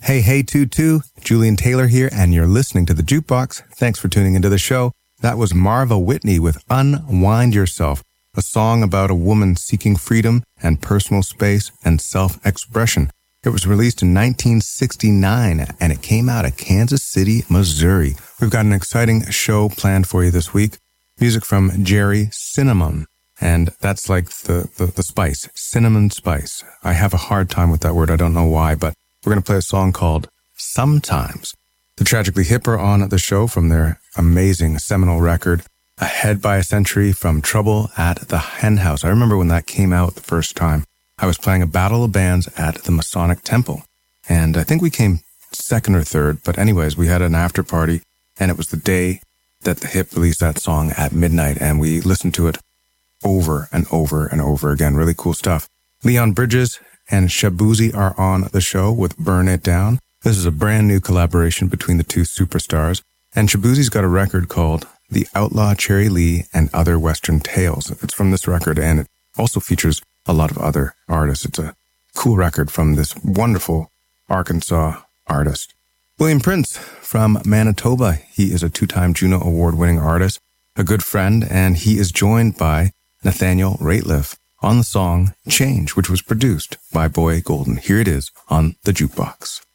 Hey, hey, Tutu. Julian Taylor here, and you're listening to The Jukebox. Thanks for tuning into the show. That was Marva Whitney with Unwind Yourself, a song about a woman seeking freedom and personal space and self-expression. It was released in 1969, and it came out of Kansas City, Missouri. We've got an exciting show planned for you this week. Music from Jerry Cinnamon, and that's like the spice, cinnamon spice. I have a hard time with that word. I don't know why, but we're going to play a song called Sometimes. The Tragically Hip are on the show from their amazing seminal record, Ahead by a Century from Trouble at the Hen House. I remember when that came out the first time. I was playing a battle of bands at the Masonic Temple, and I think we came second or third, but anyways, we had an after party, and it was the day that the Hip released that song at midnight, and we listened to it over and over and over again. Really cool stuff. Leon Bridges and Shabuzi are on the show with Burn It Down. This is a brand new collaboration between the two superstars, and Shabuzi's got a record called The Outlaw Cherry Lee and Other Western Tales. It's from this record, and it also features a lot of other artists. It's a cool record from this wonderful Arkansas artist. William Prince from Manitoba. He is a 2-time Juno Award-winning artist, a good friend, and he is joined by Nathaniel Rateliff on the song Change, which was produced by Boy Golden. Here it is on The Jukebox.